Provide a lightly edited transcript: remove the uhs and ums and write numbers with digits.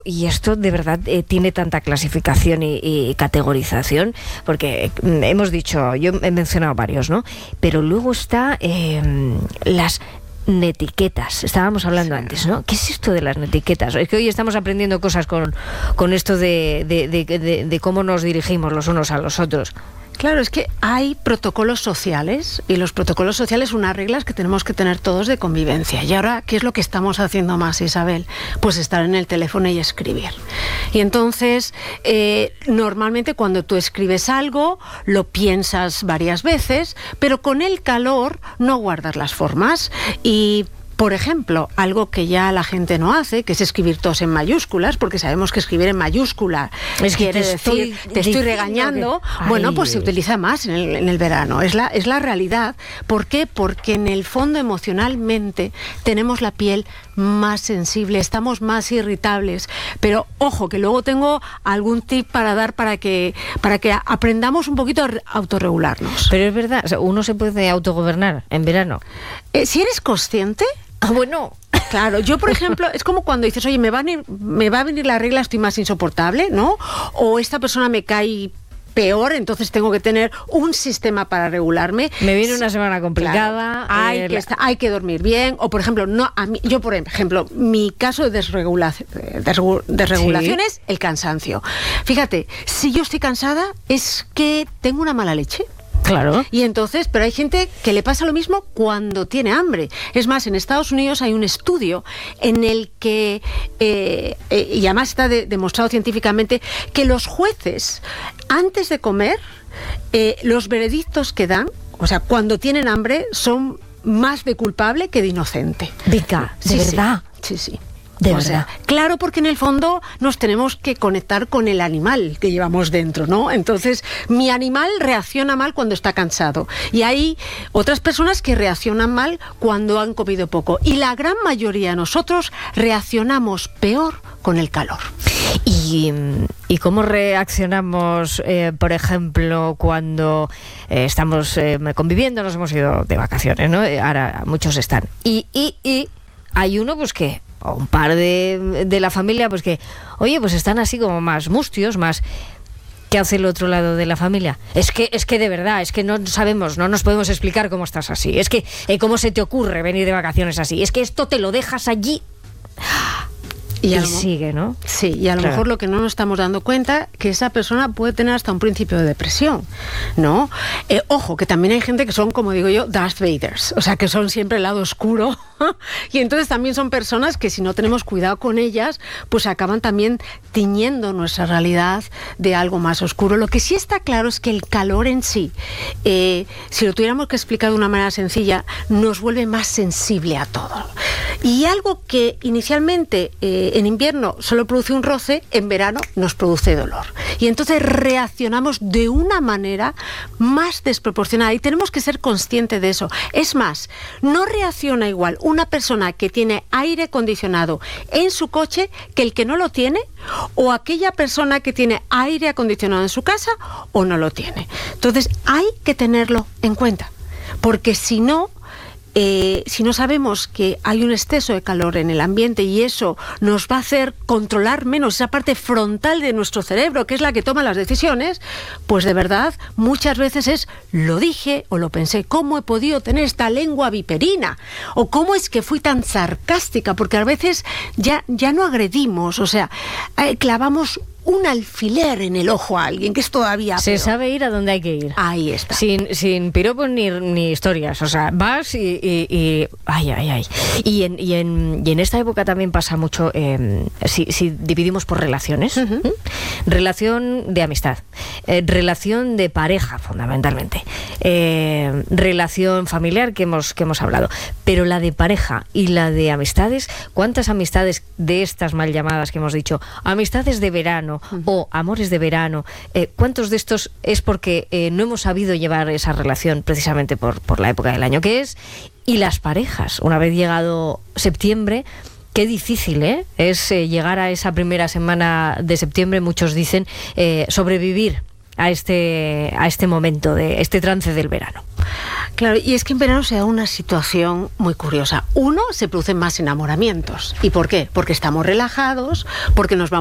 Y esto de verdad tiene tanta clasificación y categorización, porque hemos dicho, yo he mencionado varios, ¿no? Pero luego está las netiquetas. Estábamos hablando antes, ¿no? ¿Qué es esto de las netiquetas? Es que hoy estamos aprendiendo cosas con esto de cómo nos dirigimos los unos a los otros. Claro, es que hay protocolos sociales y los protocolos sociales son unas reglas que tenemos que tener todos de convivencia. Y ahora, ¿qué es lo que estamos haciendo más, Isabel? Pues estar en el teléfono y escribir. Y entonces, normalmente cuando tú escribes algo, lo piensas varias veces, pero con el calor no guardas las formas. Y por ejemplo, algo que ya la gente no hace, que es escribir todos en mayúsculas, porque sabemos que escribir en mayúscula quiere decir te estoy regañando. Bueno, pues se utiliza más en el verano. Es la realidad. ¿Por qué? Porque en el fondo emocionalmente tenemos la piel más sensible, estamos más irritables. Pero ojo, que luego tengo algún tip para dar para que aprendamos un poquito a autorregularnos. Pero es verdad, o sea, uno se puede autogobernar en verano. Si eres consciente. Bueno, claro, yo por ejemplo, es como cuando dices, oye, me va a venir la regla, estoy más insoportable, ¿no? O esta persona me cae peor, entonces tengo que tener un sistema para regularme. Me viene una semana complicada. Claro, hay que dormir bien. O por ejemplo, yo por ejemplo, mi caso de desregulación es el cansancio. Fíjate, si yo estoy cansada es que tengo una mala leche. Claro. Y entonces, pero hay gente que le pasa lo mismo cuando tiene hambre. Es más, en Estados Unidos hay un estudio en el que, y además está demostrado científicamente, que los jueces, antes de comer, los veredictos que dan, o sea, cuando tienen hambre, son más de culpable que de inocente. Venga, ¿de verdad? Sí. De verdad. Claro, porque en el fondo nos tenemos que conectar con el animal que llevamos dentro, ¿no? Entonces, mi animal reacciona mal cuando está cansado. Y hay otras personas que reaccionan mal cuando han comido poco. Y la gran mayoría de nosotros reaccionamos peor con el calor. ¿Y cómo reaccionamos, por ejemplo, cuando estamos conviviendo, nos hemos ido de vacaciones, ¿no? Ahora muchos están. Y hay uno, pues que... o un par de la familia, pues que, oye, pues están así como más mustios, más... ¿Qué hace el otro lado de la familia? Es que de verdad, es que no sabemos, no nos podemos explicar cómo estás así. Es que, ¿cómo se te ocurre venir de vacaciones así? Es que esto te lo dejas allí... Y sigue, ¿no? Sí, y a lo mejor lo que no nos estamos dando cuenta, que esa persona puede tener hasta un principio de depresión, ¿no? Ojo, que también hay gente que son, como digo yo, Darth Vaders, o sea, que son siempre el lado oscuro, y entonces también son personas que si no tenemos cuidado con ellas, pues acaban también tiñendo nuestra realidad de algo más oscuro. Lo que sí está claro es que el calor en sí, si lo tuviéramos que explicar de una manera sencilla, nos vuelve más sensible a todo. Y algo que inicialmente... en invierno solo produce un roce, en verano nos produce dolor. Y entonces reaccionamos de una manera más desproporcionada y tenemos que ser conscientes de eso. Es más, no reacciona igual una persona que tiene aire acondicionado en su coche que el que no lo tiene, o aquella persona que tiene aire acondicionado en su casa o no lo tiene. Entonces hay que tenerlo en cuenta, porque si no sabemos que hay un exceso de calor en el ambiente y eso nos va a hacer controlar menos esa parte frontal de nuestro cerebro, que es la que toma las decisiones, pues de verdad muchas veces lo dije o lo pensé, ¿cómo he podido tener esta lengua viperina? O ¿cómo es que fui tan sarcástica? Porque a veces ya no agredimos, o sea, clavamos un alfiler en el ojo a alguien, que es todavía peor. Se sabe ir a donde hay que ir. Ahí está. Sin piropos ni historias. O sea, vas y ay. Y en esta época también pasa mucho, si dividimos por relaciones, relación de amistad, relación de pareja, fundamentalmente, relación familiar que hemos hablado, pero la de pareja y la de amistades, ¿cuántas amistades de estas mal llamadas que hemos dicho, amistades de verano, o amores de verano, ¿cuántos de estos es porque no hemos sabido llevar esa relación precisamente por la época del año que es? Y las parejas, una vez llegado septiembre, qué difícil es llegar a esa primera semana de septiembre, muchos dicen, sobrevivir a este momento, de este trance del verano. Claro, y es que en verano se da una situación muy curiosa. Uno, se producen más enamoramientos. ¿Y por qué? Porque estamos relajados, porque nos vamos